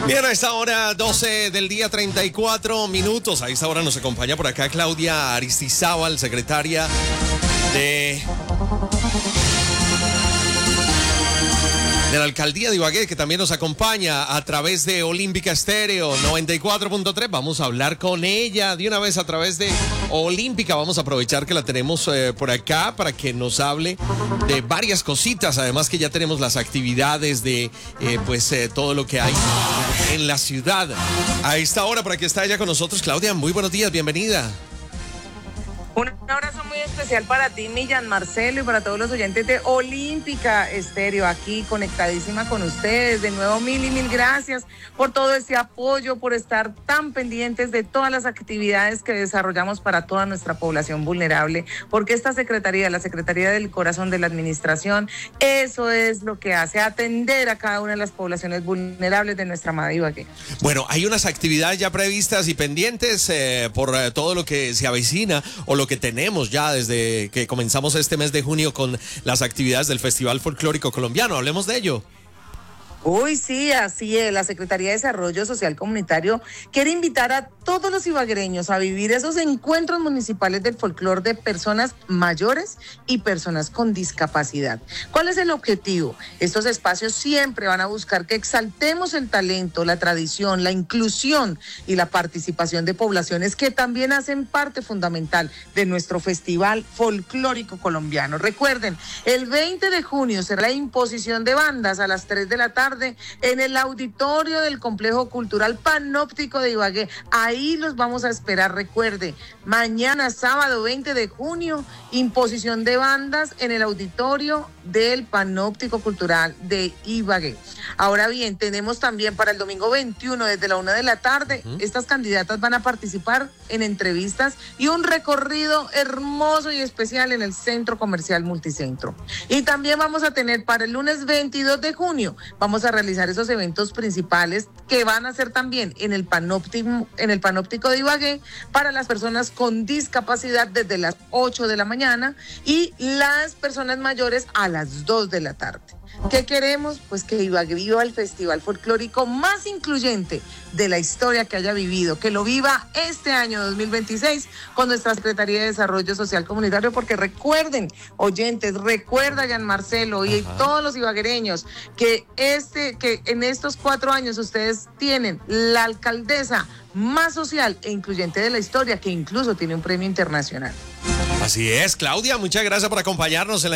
Bien, a esta hora 12 del día 34 minutos. A esta hora nos acompaña por acá Claudia Aristizábal, secretaria de la alcaldía de Ibagué, que también nos acompaña a través de Olímpica Estéreo 94.3. Vamos a hablar con ella de una vez a través de Olímpica. Vamos a aprovechar que la tenemos por acá para que nos hable de varias cositas. Además que ya tenemos las actividades de todo lo que hay en la ciudad. A esta hora, para que está ella con nosotros, Claudia, muy buenos días, bienvenida. Un abrazo muy especial para ti, Millán Marcelo, y para todos los oyentes de Olímpica Estéreo, aquí conectadísima con ustedes. De nuevo, mil gracias por todo este apoyo, por estar tan pendientes de todas las actividades que desarrollamos para toda nuestra población vulnerable, porque esta secretaría, la Secretaría del Corazón de la Administración, eso es lo que hace, atender a cada una de las poblaciones vulnerables de nuestra amada Ibagué. Bueno, hay unas actividades ya previstas y pendientes por todo lo que se avecina o lo que tenemos ya desde que comenzamos este mes de junio con las actividades del Festival Folclórico Colombiano. Hablemos de ello. Uy, sí, así es. La Secretaría de Desarrollo Social Comunitario quiere invitar a todos los ibaguereños a vivir esos encuentros municipales del folclor de personas mayores y personas con discapacidad. ¿Cuál es el objetivo? Estos espacios siempre van a buscar que exaltemos el talento, la tradición, la inclusión y la participación de poblaciones que también hacen parte fundamental de nuestro Festival Folclórico Colombiano. Recuerden, el 20 de junio será la imposición de bandas a las 3 de la tarde en el auditorio del Complejo Cultural Panóptico de Ibagué. Ahí los vamos a esperar. Recuerde, mañana sábado 20 de junio, imposición de bandas en el auditorio del Panóptico Cultural de Ibagué. Ahora bien, tenemos también para el domingo 21 desde la 1 de la tarde, estas candidatas van a participar en entrevistas y un recorrido hermoso y especial en el Centro Comercial Multicentro. Y también vamos a tener para el lunes 22 de junio, vamos a realizar esos eventos principales que van a ser también en el Panóptico de Ibagué para las personas con discapacidad desde las 8 de la mañana y las personas mayores a las 2 de la tarde. ¿Qué queremos? Pues que Ibagué viva el festival folclórico más incluyente de la historia que haya vivido, que lo viva este año 2026 con nuestra Secretaría de Desarrollo Social Comunitario, porque recuerden, oyentes, recuerda Jan Marcelo y todos los ibaguereños que en estos 4 años ustedes tienen la alcaldesa más social e incluyente de la historia, que incluso tiene un premio internacional. Así es, Claudia, muchas gracias por acompañarnos en la